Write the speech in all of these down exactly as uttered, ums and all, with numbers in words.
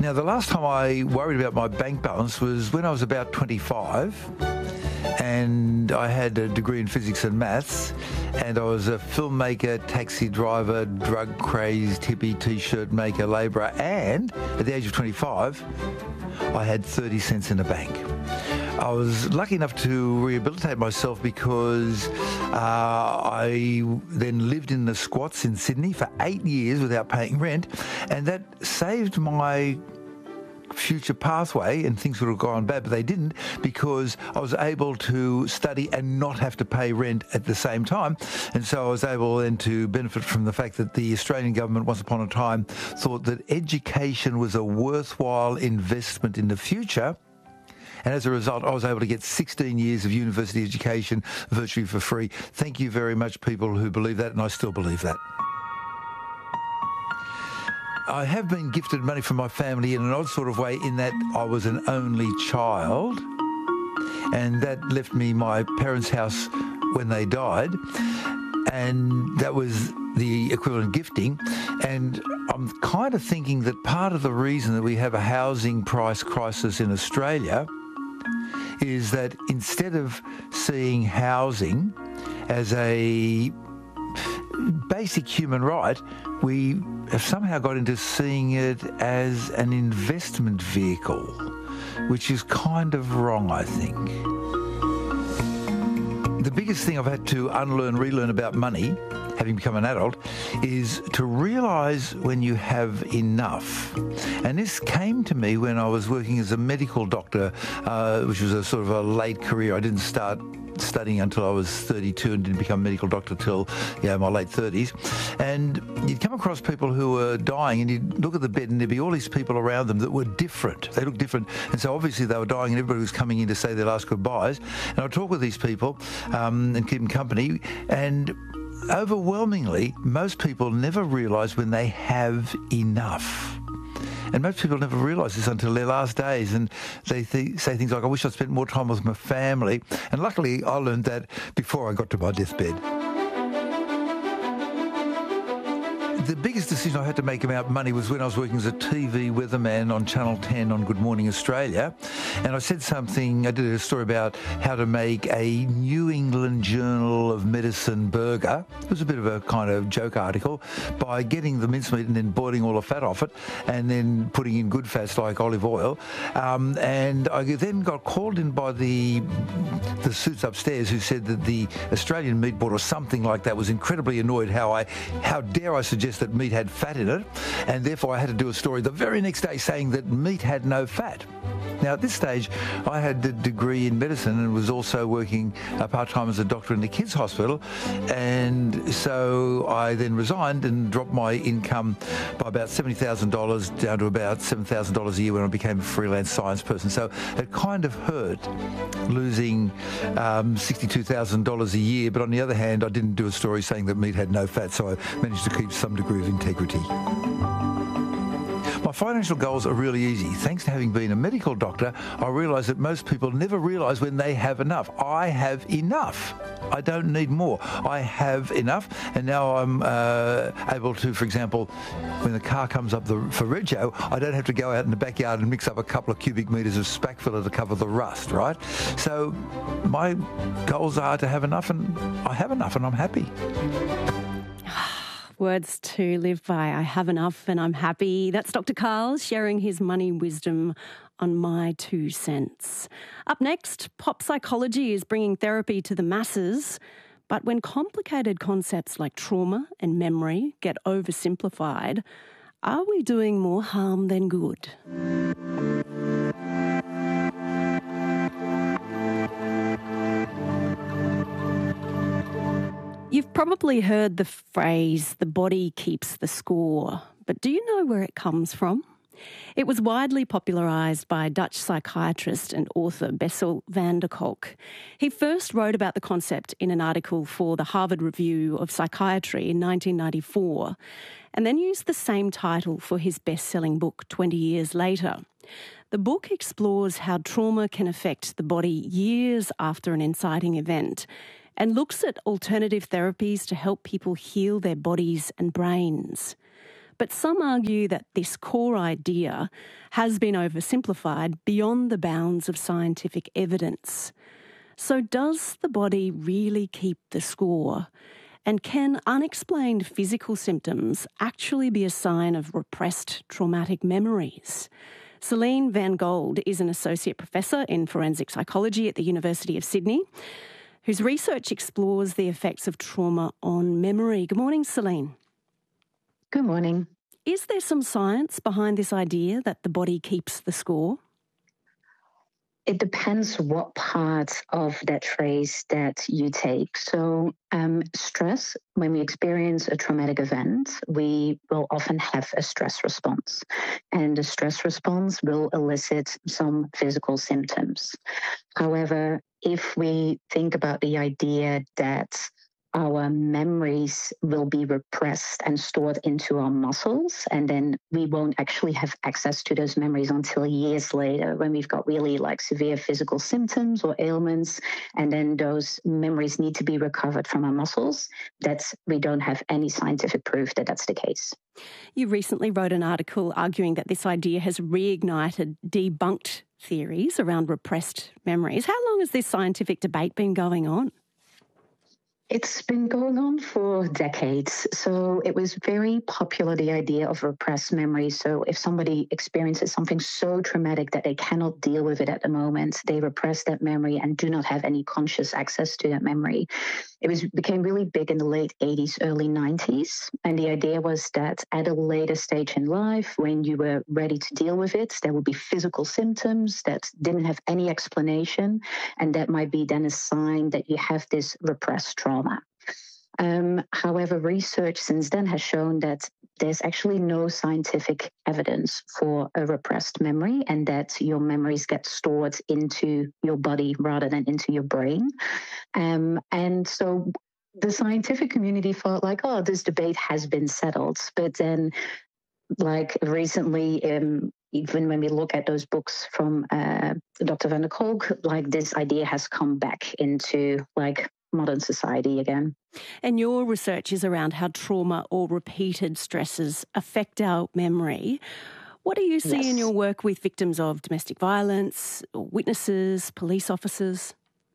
Now, the last time I worried about my bank balance was when I was about twenty-five, and I had a degree in physics and maths, and I was a filmmaker, taxi driver, drug-crazed hippie, T-shirt maker, labourer, and at the age of twenty-five, I had thirty cents in the bank. I was lucky enough to rehabilitate myself because uh, I then lived in the squats in Sydney for eight years without paying rent, and that saved my future pathway, and things would have gone bad, but they didn't, because I was able to study and not have to pay rent at the same time. And so I was able then to benefit from the fact that the Australian government once upon a time thought that education was a worthwhile investment in the future. And as a result, I was able to get sixteen years of university education virtually for free. Thank you very much, people who believe that, and I still believe that. I have been gifted money from my family in an odd sort of way, in that I was an only child, and that left me my parents' house when they died, and that was the equivalent gifting. And I'm kind of thinking that part of the reason that we have a housing price crisis in Australia is that instead of seeing housing as a basic human right, we have somehow got into seeing it as an investment vehicle, which is kind of wrong, I think. The biggest thing I've had to unlearn, relearn about money, having become an adult, is to realise when you have enough. And this came to me when I was working as a medical doctor, uh, which was a sort of a late career. I didn't start studying until I was thirty-two and didn't become a medical doctor till you know, my late thirties. And you'd come across people who were dying, and you'd look at the bed and there'd be all these people around them that were different. They looked different. And so obviously they were dying, and everybody was coming in to say their last goodbyes. And I'd talk with these people um, and keep them company. And overwhelmingly, most people never realise when they have enough. And most people never realise this until their last days, and they th- say things like, I wish I'd spent more time with my family. And luckily, I learned that before I got to my deathbed. The biggest decision I had to make about money was when I was working as a T V weatherman on Channel ten on Good Morning Australia. And I said something, I did a story about how to make a New England Journal of Medicine burger. It was a bit of a kind of joke article, by getting the mincemeat and then boiling all the fat off it, and then putting in good fats like olive oil. Um, and I then got called in by the the suits upstairs, who said that the Australian Meat Board or something like that was incredibly annoyed how I, how dare I suggest that meat had fat in it, and therefore I had to do a story the very next day saying that meat had no fat. Now, at this stage, I had a degree in medicine and was also working uh, part-time as a doctor in the kids' hospital, and so I then resigned and dropped my income by about seventy thousand dollars down to about seven thousand dollars a year when I became a freelance science person. So it kind of hurt losing um, sixty-two thousand dollars a year, but on the other hand, I didn't do a story saying that meat had no fat, so I managed to keep some degree of integrity. My financial goals are really easy. Thanks to having been a medical doctor, I realise that most people never realise when they have enough. I have enough. I don't need more. I have enough, and now I'm uh, able to, for example, when the car comes up the, for rego, I don't have to go out in the backyard and mix up a couple of cubic metres of spac filler to cover the rust, right? So my goals are to have enough, and I have enough, and I'm happy. Words to live by. I have enough and I'm happy. That's Doctor Karl sharing his money wisdom on My Two Cents. Up next, pop psychology is bringing therapy to the masses. But when complicated concepts like trauma and memory get oversimplified, are we doing more harm than good? You've probably heard the phrase, the body keeps the score, but do you know where it comes from? It was widely popularised by Dutch psychiatrist and author Bessel van der Kolk. He first wrote about the concept in an article for the Harvard Review of Psychiatry in nineteen ninety-four, and then used the same title for his best-selling book twenty years later. The book explores how trauma can affect the body years after an inciting event, and looks at alternative therapies to help people heal their bodies and brains. But some argue that this core idea has been oversimplified beyond the bounds of scientific evidence. So does the body really keep the score? And can unexplained physical symptoms actually be a sign of repressed traumatic memories? Celine Van Gold is an associate professor in forensic psychology at the University of Sydney, whose research explores the effects of trauma on memory. Good morning, Celine. Good morning. Is there some science behind this idea that the body keeps the score? It depends what part of that phrase that you take. So um, stress, when we experience a traumatic event, we will often have a stress response. And the stress response will elicit some physical symptoms. However, if we think about the idea that our memories will be repressed and stored into our muscles, and then we won't actually have access to those memories until years later when we've got really like severe physical symptoms or ailments, and then those memories need to be recovered from our muscles. That's, we don't have any scientific proof that that's the case. You recently wrote an article arguing that this idea has reignited debunked theories around repressed memories. How long has this scientific debate been going on? It's been going on for decades. So it was very popular, the idea of repressed memory. So if somebody experiences something so traumatic that they cannot deal with it at the moment, they repress that memory and do not have any conscious access to that memory. It was became really big in the late eighties, early nineties. And the idea was that at a later stage in life, when you were ready to deal with it, there would be physical symptoms that didn't have any explanation. And that might be then a sign that you have this repressed trauma. Um, however, research since then has shown that there's actually no scientific evidence for a repressed memory, and that your memories get stored into your body rather than into your brain. Um, and so the scientific community felt like, oh, this debate has been settled. But then, like recently, um, even when we look at those books from uh, Doctor Van der Kolk, like this idea has come back into like modern society again. And your research is around how trauma or repeated stresses affect our memory. What do you see Yes. in your work with victims of domestic violence, witnesses, police officers?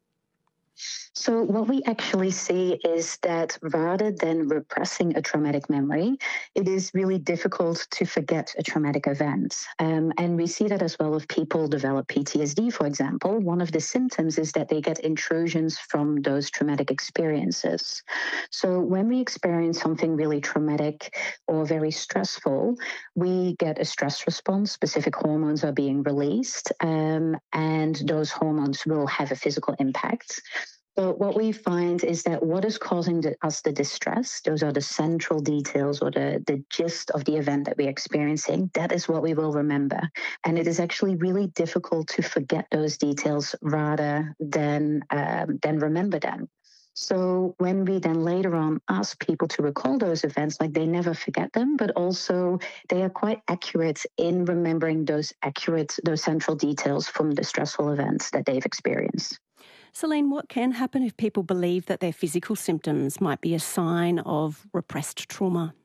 So what we actually see is that rather than repressing a traumatic memory, it is really difficult to forget a traumatic event. Um, and we see that as well if people develop P T S D, for example. One of the symptoms is that they get intrusions from those traumatic experiences. So when we experience something really traumatic or very stressful, we get a stress response. Specific hormones are being released, um, and those hormones will have a physical impact. But what we find is that what is causing the, us the distress, those are the central details or the, the gist of the event that we're experiencing, that is what we will remember. And it is actually really difficult to forget those details rather than, um, than remember them. So when we then later on ask people to recall those events, like they never forget them, but also they are quite accurate in remembering those accurate, those central details from the stressful events that they've experienced. Celine, what can happen if people believe that their physical symptoms might be a sign of repressed trauma?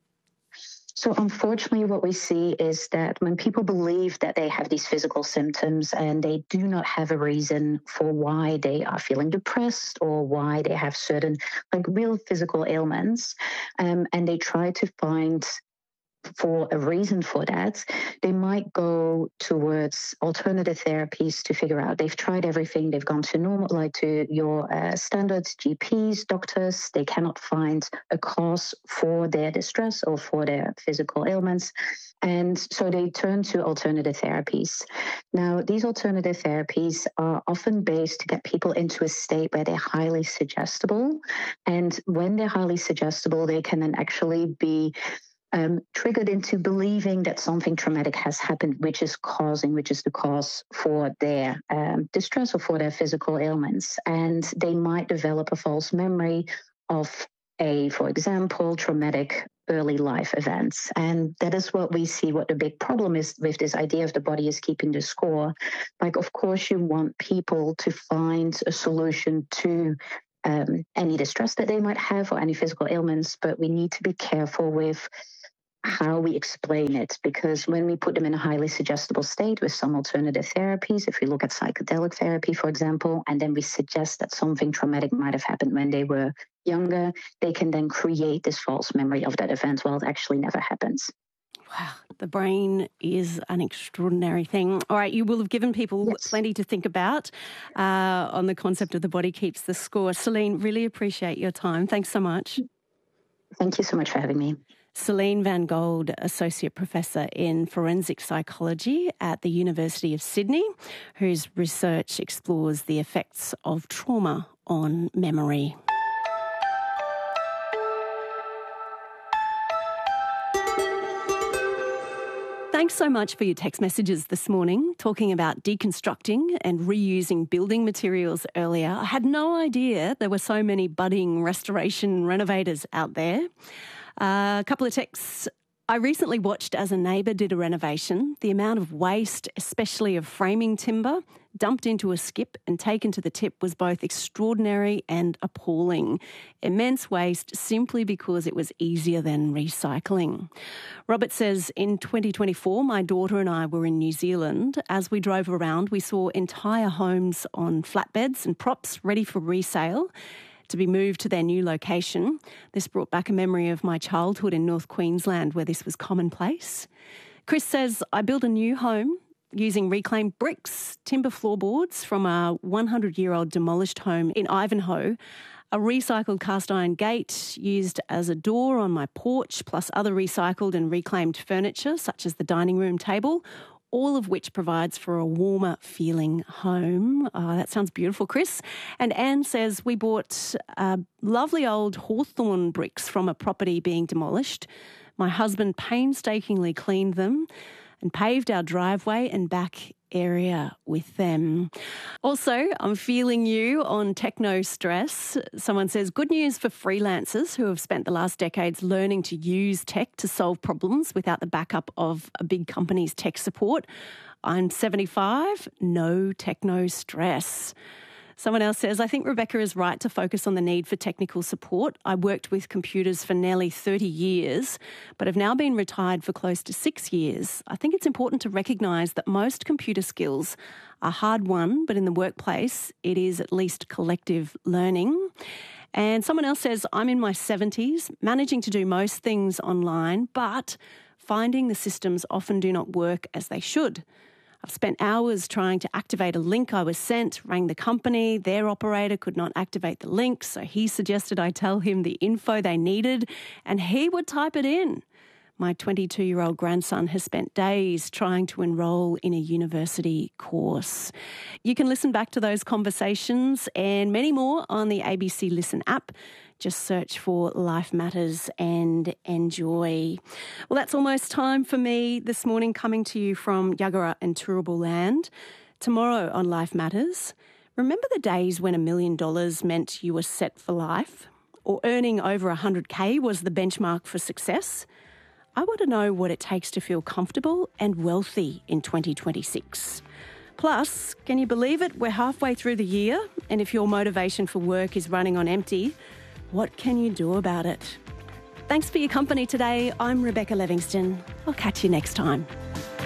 So unfortunately, what we see is that when people believe that they have these physical symptoms and they do not have a reason for why they are feeling depressed or why they have certain like real physical ailments, um, and they try to find for a reason for that, they might go towards alternative therapies to figure out. They've tried everything. They've gone to normal, like to your uh, standard G Ps, doctors. They cannot find a cause for their distress or for their physical ailments. And so they turn to alternative therapies. Now, these alternative therapies are often based to get people into a state where they're highly suggestible. And when they're highly suggestible, they can then actually be Um, triggered into believing that something traumatic has happened, which is causing, which is the cause for their um, distress or for their physical ailments. And they might develop a false memory of a, for example, traumatic early life events. And that is what we see, what the big problem is with this idea of the body is keeping the score. Like, of course, you want people to find a solution to um, any distress that they might have or any physical ailments, but we need to be careful with how we explain it, because when we put them in a highly suggestible state with some alternative therapies, if we look at psychedelic therapy, for example, and then we suggest that something traumatic might have happened when they were younger, they can then create this false memory of that event while it actually never happens. Wow, the brain is an extraordinary thing. All right, you will have given people Yes. plenty to think about uh, on the concept of the body keeps the score. Celine, really appreciate your time. Thanks so much. Thank you so much for having me. Celine Van Gold, Associate Professor in Forensic Psychology at the University of Sydney, whose research explores the effects of trauma on memory. Thanks so much for your text messages this morning, talking about deconstructing and reusing building materials earlier. I had no idea there were so many budding restoration renovators out there. Uh, a couple of texts. I recently watched as a neighbour did a renovation. The amount of waste, especially of framing timber, dumped into a skip and taken to the tip was both extraordinary and appalling. Immense waste simply because it was easier than recycling. Robert says, in twenty twenty-four, my daughter and I were in New Zealand. As we drove around, we saw entire homes on flatbeds and props ready for resale to be moved to their new location. This brought back a memory of my childhood in North Queensland where this was commonplace. Chris says, I built a new home using reclaimed bricks, timber floorboards from a hundred-year-old demolished home in Ivanhoe, a recycled cast iron gate used as a door on my porch, plus other recycled and reclaimed furniture such as the dining room table, all of which provides for a warmer feeling home. Oh, that sounds beautiful, Chris. And Anne says, we bought uh, lovely old hawthorn bricks from a property being demolished. My husband painstakingly cleaned them and paved our driveway and back area with them. Also, I'm feeling you on techno stress. Someone says, good news for freelancers who have spent the last decades learning to use tech to solve problems without the backup of a big company's tech support. I'm seventy-five, no techno stress. Someone else says, I think Rebecca is right to focus on the need for technical support. I worked with computers for nearly thirty years, but have now been retired for close to six years. I think it's important to recognise that most computer skills are hard won, but in the workplace, it is at least collective learning. And someone else says, I'm in my seventies, managing to do most things online, but finding the systems often do not work as they should. I've spent hours trying to activate a link I was sent, rang the company, their operator could not activate the link, so he suggested I tell him the info they needed, and he would type it in. My twenty-two-year-old grandson has spent days trying to enrol in a university course. You can listen back to those conversations and many more on the A B C Listen app. Just search for Life Matters and enjoy. Well, that's almost time for me this morning, coming to you from Yagara and Turrbal land. Tomorrow on Life Matters, remember the days when a million dollars meant you were set for life? Or earning over one hundred K was the benchmark for success? I want to know what it takes to feel comfortable and wealthy in twenty twenty-six. Plus, can you believe it? We're halfway through the year, and if your motivation for work is running on empty, what can you do about it? Thanks for your company today. I'm Rebecca Livingston. I'll catch you next time.